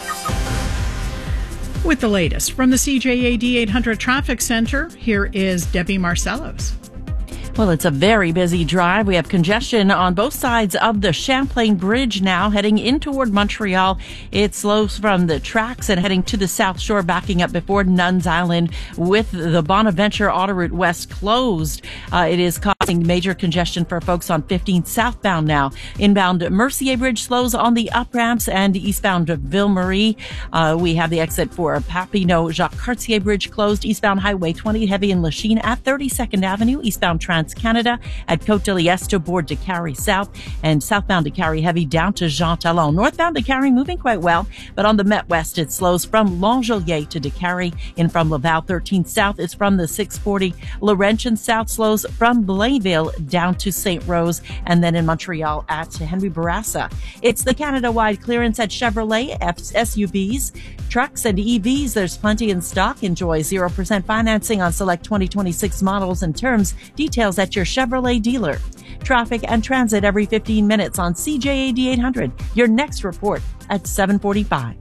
With the latest from the C J A D eight hundred Traffic Center, here is Debbie Marcellos. Well, it's a very busy drive. We have congestion on both sides of the Champlain Bridge now, heading in toward Montreal. It slows from the tracks and heading to the South Shore, backing up before Nuns Island with the Bonaventure Autoroute West closed. Uh, it is causing major congestion for folks on fifteen southbound now. Inbound Mercier Bridge slows on the up ramps, and eastbound Ville Marie. Uh, we have the exit for Papineau Jacques Cartier Bridge closed. Eastbound Highway twenty heavy in Lachine at thirty-second Avenue. Eastbound Trans Canada at Côte de Liesse to board to Carrie South, and southbound to Carrie heavy down to Jean Talon. Northbound to Carrie moving quite well, but on the Met West it slows from L'Angelier to DeCarrie. In from Laval thirteen South, it's from the six forty Laurentian South slows from Blaine Blainville down to Saint Rose, and then in Montreal at Henry Bourassa. It's the Canada-wide clearance at Chevrolet, S U Vs, trucks, and E Vs. There's plenty in stock. Enjoy zero percent financing on select twenty twenty-six models and terms. Details at your Chevrolet dealer. Traffic and transit every fifteen minutes on C J A D eight hundred. Your next report at seven forty-five.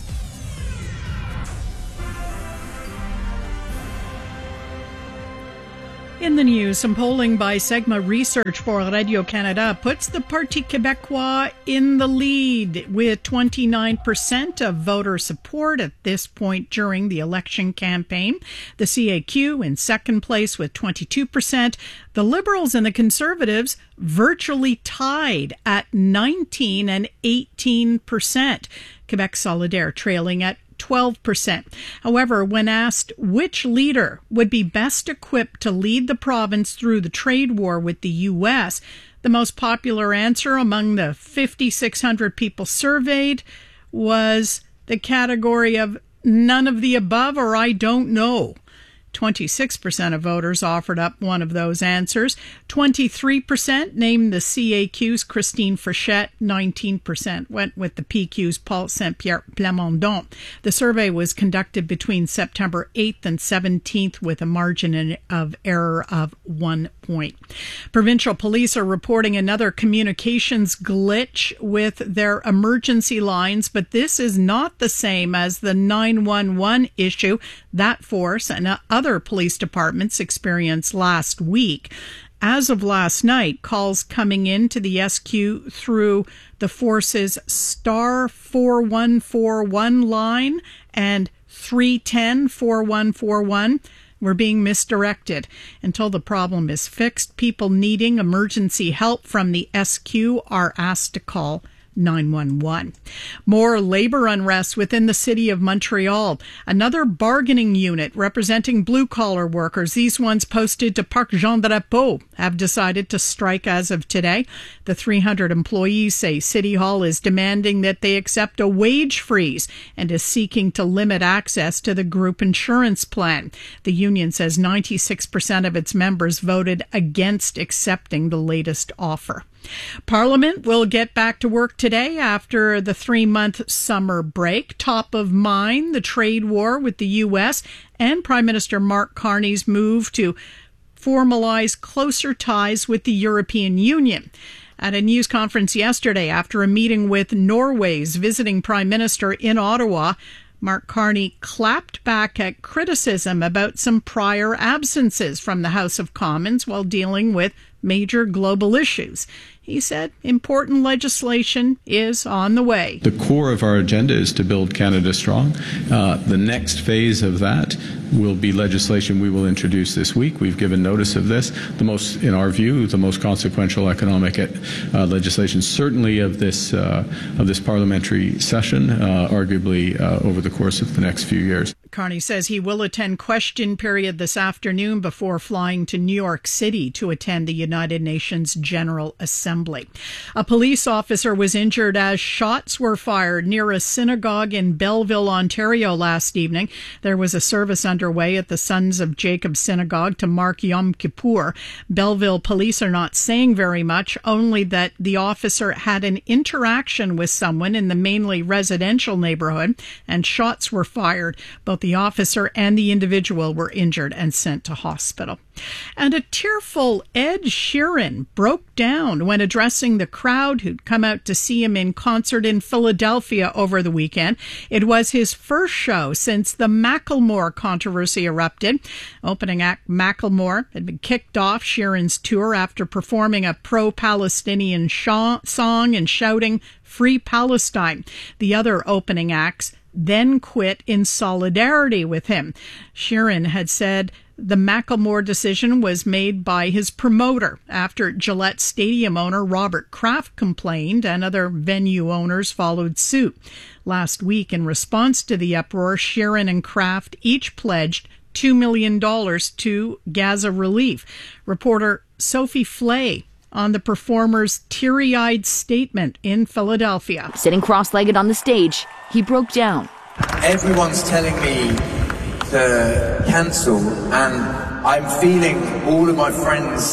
In the news, some polling by Segma Research for Radio-Canada puts the Parti Québécois in the lead with twenty-nine percent of voter support at this point during the election campaign. The C A Q in second place with twenty-two percent. The Liberals and the Conservatives virtually tied at nineteen and eighteen percent. Quebec Solidaire trailing at twelve percent. However, when asked which leader would be best equipped to lead the province through the trade war with the U S, the most popular answer among the five thousand six hundred people surveyed was the category of none of the above or I don't know. twenty-six percent of voters offered up one of those answers. twenty-three percent named the C A Q's Christine Frechette. nineteen percent went with the P Q's Paul Saint-Pierre Plamondon. The survey was conducted between September eighth and seventeenth with a margin of error of one point. Provincial police are reporting another communications glitch with their emergency lines, but this is not the same as the nine one one issue that force and other Other police departments experienced last week. As of last night, calls coming into the S Q through the force's star four one four one line and three one zero four one four one were being misdirected. Until the problem is fixed, people needing emergency help from the S Q are asked to call nine one one. More labor unrest within the city of Montreal. Another bargaining unit representing blue-collar workers, these ones posted to Parc Jean Drapeau, have decided to strike as of today. The three hundred employees say City Hall is demanding that they accept a wage freeze and is seeking to limit access to the group insurance plan. The union says ninety-six percent of its members voted against accepting the latest offer. Parliament will get back to work today after the three-month summer break. Top of mind, the trade war with the U S and Prime Minister Mark Carney's move to formalize closer ties with the European Union. At a news conference yesterday after a meeting with Norway's visiting Prime Minister in Ottawa, Mark Carney clapped back at criticism about some prior absences from the House of Commons while dealing with major global issues. He said important legislation is on the way. The core of our agenda is to build Canada strong. Uh, the next phase of that will be legislation we will introduce this week. We've given notice of this. The most, in our view, the most consequential economic uh, legislation, certainly of this uh, of this parliamentary session, uh, arguably uh, over the course of the next few years. Carney says he will attend question period this afternoon before flying to New York City to attend the United Nations General Assembly. A police officer was injured as shots were fired near a synagogue in Belleville, Ontario last evening. There was a service underway at the Sons of Jacob Synagogue to mark Yom Kippur. Belleville police are not saying very much, only that the officer had an interaction with someone in the mainly residential neighborhood and shots were fired. Both the officer and the individual were injured and sent to hospital. And a tearful Ed Sheeran broke down when addressing the crowd who'd come out to see him in concert in Philadelphia over the weekend. It was his first show since the Macklemore controversy erupted. Opening act Macklemore had been kicked off Sheeran's tour after performing a pro-Palestinian sh- song and shouting "Free Palestine." The other opening acts then quit in solidarity with him. Sheeran had said the Macklemore decision was made by his promoter after Gillette Stadium owner Robert Kraft complained and other venue owners followed suit. Last week, in response to the uproar, Sheeran and Kraft each pledged two million dollars to Gaza relief. Reporter Sophie Flay on the performer's teary-eyed statement in Philadelphia. Sitting cross-legged on the stage, he broke down. Everyone's telling me to cancel, and I'm feeling all of my friends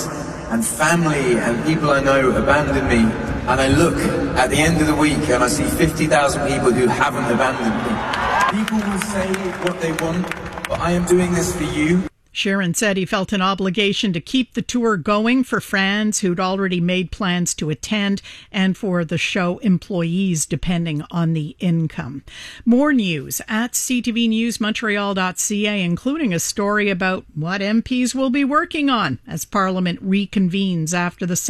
and family and people I know abandon me, and I look at the end of the week and I see fifty thousand people who haven't abandoned me. People will say what they want, but I am doing this for you. Sheeran said he felt an obligation to keep the tour going for fans who'd already made plans to attend and for the show employees, depending on the income. More news at c t v news montreal dot c a, including a story about what M Ps will be working on as Parliament reconvenes after the